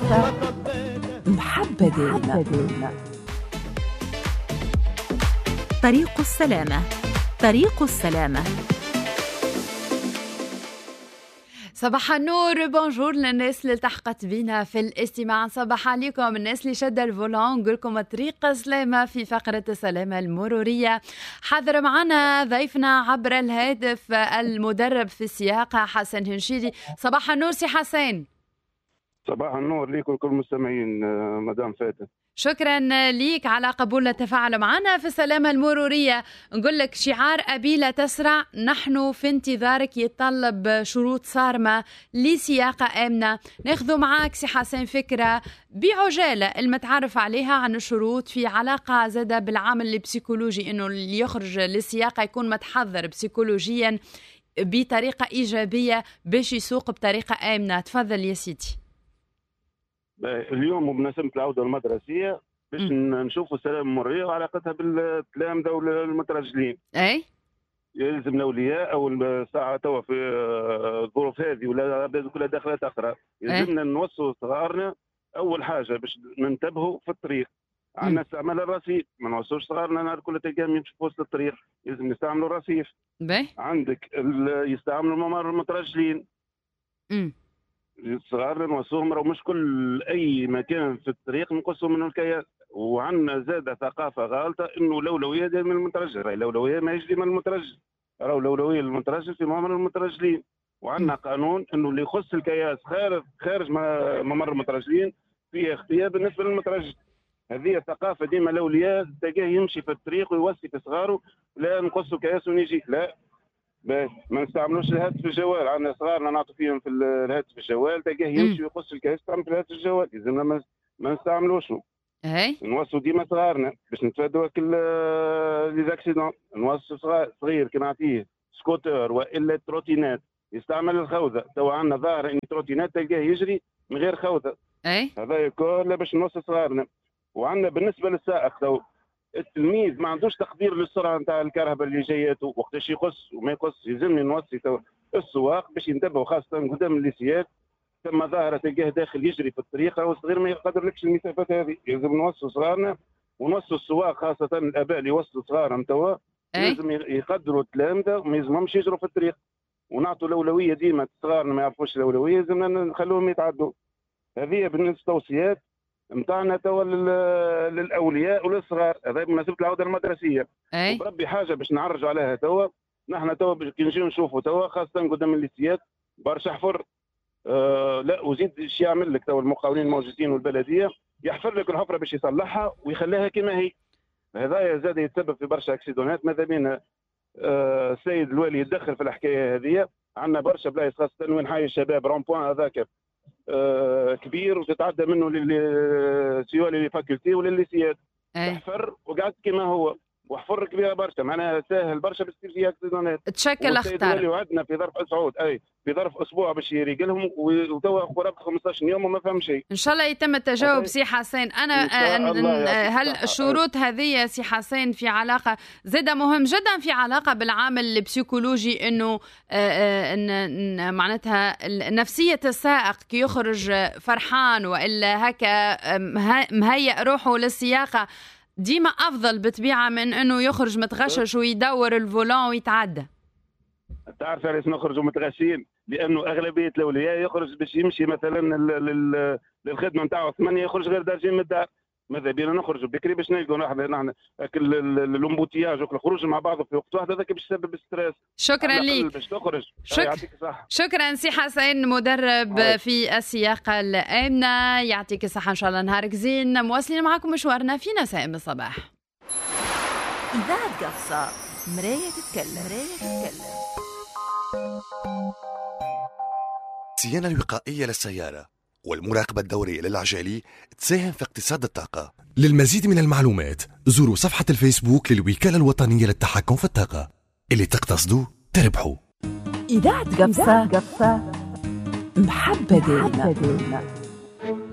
محبدين. طريق السلامة. طريق السلامة. صباح النور، بونجور للناس اللي التحقت بينا في الاستماع. صباح عليكم الناس اللي شد الفولان، نقولكم طريق سلامة في فقرة السلامة المرورية. حاضر معنا ضيفنا عبر الهاتف المدرب في السياقة حسن هنشيدي. صباح النور سي حسن. صباح النور ليكم كل المستمعين مدام فاتن. شكرا ليك على قبول التفاعل معنا في السلامة المرورية. نقول لك شعار أبي لا تسرع، نحن في انتظارك يتطلب شروط صارمة لسياقة آمنة. ناخذ معاك سي حسن فكرة بعجالة المتعارف عليها عن الشروط في علاقة زادة بالعامل البسيكولوجي، إنه اللي يخرج للسياقة يكون متحضر بسيكولوجيا بطريقة إيجابية باش يسوق بطريقة آمنة. تفضل يا سيدي. اليوم بمناسبة العودة المدرسية باش نشوفوا السلامة المرورية وعلاقتها بالتلامذة والمترجلين. أي يلزم الأولياء أو الساعة توا في الظروف هذه ولا كلها داخلات أخرى، يلزمنا نوصلوا صغارنا أول حاجة باش ننتبهوا في الطريق. عندنا استعمال الرصيف، ما نوصلوش صغارنا نهار كله تلقاهم يمشوا في وسط الطريق، يلزم يستعملوا الرصيف. عندك يستعملوا الممر المترجلين. الصغار نوصوهم، راه مش كل اي مكان في الطريق نقصوا منه الكياس. وعندنا زاد ثقافه غالطه انه الاولويه دائما المترجل، راهي الاولويه ما يجي من المترجل، راهو الاولويه للمترجل في ممر المترجلين. وعندنا قانون انه اللي يخص الكياس خارج ممر المترجلين فيه اختيار بالنسبه للمترجل. هذه الثقافه ديما الاولياء تلقاه يمشي في الطريق ويوصي في صغاره، لا نقصوا كياس ونيجي، لا ما نستعملوش الهاتف الجوال. عندنا صغارنا نعطوا فيهم في الهاتف الجوال، تلقاه يمشي ويقص الكاس يستعمل في الهاتف الجوال، لازمنا ما نستعملوش. نوصوا ديما صغارنا باش نتفادوا لي زاكسيدون. نوصوا صغير كي نعطيه سكوتر والا تروتينات يستعمل الخوذه. تو عندنا ظاهر ان التروتينات تلقاه يجري من غير خوذه. هذا كله باش نوصوا صغارنا. وعندنا بالنسبه للسائق، تو التلميذ ما عندوش تقدير للسرعه نتاع الكرهبه اللي جايته وقتاش يقص وما يقص. يلزمني نوصي السواق باش ينتبهوا خاصه قدام الليسيات، ثم ظاهره تلقاه داخل يجري في الطريق والصغير ما يقدر لكش المسافات هذه. يلزم نوصوا صغارنا ونوصوا السواق، خاصه الاباء اللي يوصلوا صغارهم توا لازم يقدروا التلامذه وما يلزمهمش يجروا في الطريق. ونعطوا الاولويه ديما، صغارنا ما يعرفوش الاولويه لازمنا نخلوهم يتعدوا. هذه بالنسبه للتوصيات نتاعنا توا للاولياء وللصغار. هذا بمناسبه العوده المدرسيه. وبربي حاجه باش نعرج عليها توا، نحن توا كي نجيو نشوفوا توا خاصه قدام الليسيات برشا حفر. لا وزيد ايش يعمل لك توا المقاولين الموجودين والبلديه، يحفر لك الحفره باش يصلحها ويخليها كما هي. هذا زاد يتسبب في برشا اكسيدونات. ماذا بينا السيد الوالي يتدخل في الحكايه هذه. عندنا برشا بلايص خاصه وين حي الشباب رون بوان هذاك كبير وتتعدى منه للسيول اللي فاكولتي وللليسيات. تحفر وقعدت كما هو، وحفر كبيره برشا معناها سهل برشا باش تصير فيها اكسيدونات. تشكل اخطار. وعدنا في ظرف اسعود في ظرف اسبوع باش يريقلهم، وتوا قرابه 15 يوم وما فهم شيء. ان شاء الله يتم التجاوب سي حسين. انا هل الشروط هذه سي حسين في علاقه زاد مهم جدا في علاقه بالعامل البسيكولوجي، انه معناتها نفسيه السائق كي يخرج فرحان والا هكا مهيئ روحه للسياقه ديما افضل بطبيعه من انه يخرج متغشش ويدور الفولان ويتعدى. تعرف علاش نخرجوا متغشين؟ لانه اغلبيه الاولياء يخرج باش يمشي مثلا للخدمه نتاعو 8 يخرج غير درجين من الدار. ماذا بينا نخرجوا بكري باش نلقوا نحن الامبوتياج والخروج مع بعض في وقت واحد، هذاك باش يسبب ستريس. شكرا ليك. باش تخرج. يعطيك الصحه. شكرا سي حسين مدرب في السياقه الامنه، يعطيك الصحه. ان شاء الله نهارك زين. مواصلين معكم مشوارنا في نسائم الصباح. إذاعة قفصة، مراية تتكلم. الصيانة الوقائية للسيارة والمراقبة الدورية للعجالي تساهم في اقتصاد الطاقة. للمزيد من المعلومات زوروا صفحة الفيسبوك للوكالة الوطنية للتحكم في الطاقة. اللي تقتصدوا تربحوا. إذاعة قفصة محبدين.